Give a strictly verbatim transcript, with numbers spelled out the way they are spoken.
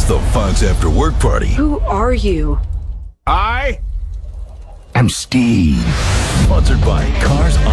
the Fox After Work Party. Who are you? I I'm Steve. Sponsored by Cars